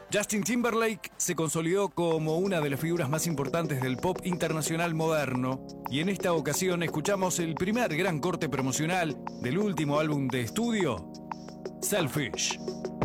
Justin Timberlake se consolidó como una de las figuras más importantes del pop internacional moderno y en esta ocasión escuchamos el primer gran corte promocional del último álbum de estudio, Selfish.